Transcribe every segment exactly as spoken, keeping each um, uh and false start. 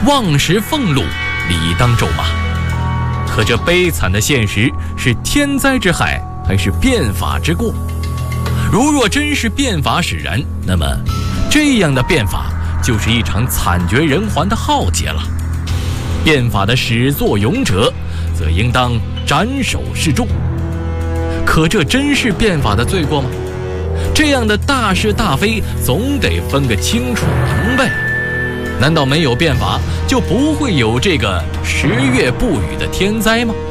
忘时俸禄，理当咒骂。可这悲惨的现实是天灾之害，还是变法之过？如若真是变法使然，那么这样的变法就是一场惨绝人寰的浩劫了。变法的始作俑者，则应当斩首示众。可这真是变法的罪过吗？这样的大是大非，总得分个清楚明白。难道没有变法，就不会有这个十月不雨的天灾吗？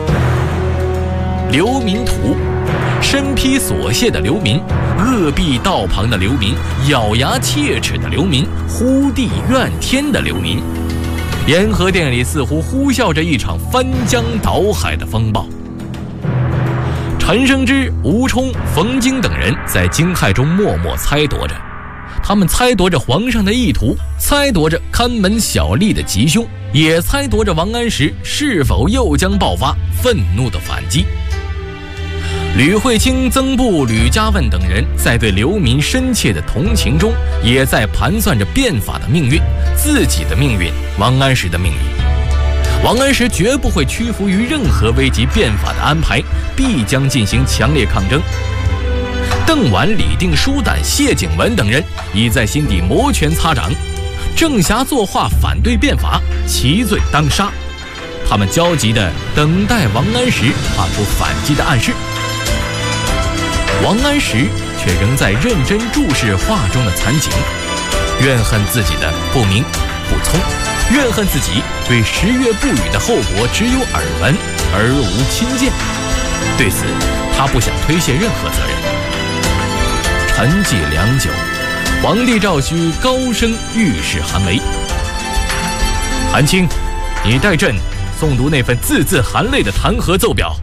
流民图，身披锁蟹的流民，恶毙道旁的流民，咬牙切齿的流民，呼地怨天的流民。延和殿里似乎呼啸着一场翻江倒海的风暴。陈生之、吴充、冯京等人在惊骇中默默猜度着，他们猜度着皇上的意图，猜度着看门小吏的吉凶，也猜度着王安石是否又将爆发愤怒的反击。吕惠卿、曾布、吕家问等人在对流民深切的同情中，也在盘算着变法的命运，自己的命运，王安石的命运。王安石绝不会屈服于任何危及变法的安排，必将进行强烈抗争。邓琬、李定、舒胆、谢景文等人已在心底摩拳擦掌，郑侠作画反对变法，其罪当杀。他们焦急地等待王安石发出反击的暗示。王安石却仍在认真注视画中的残景，怨恨自己的不明不聪，怨恨自己对十月不雨的后果只有耳闻而无亲见。对此，他不想推卸任何责任。沉寂良久，皇帝赵顼高声谕示韩维：“韩卿，你代朕诵读那份字字含泪的弹劾奏表。”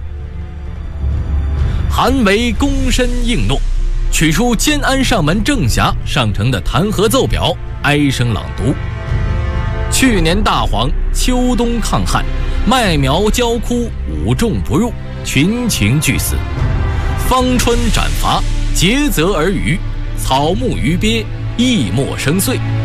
韩维躬身应诺，取出监安上门郑侠上呈的弹劾奏表，哀声朗读：“去年大黄，秋冬抗旱，麦苗焦枯，五种不入，群情俱死。方春斩伐，竭泽而渔，草木鱼鳖，亦莫生穗。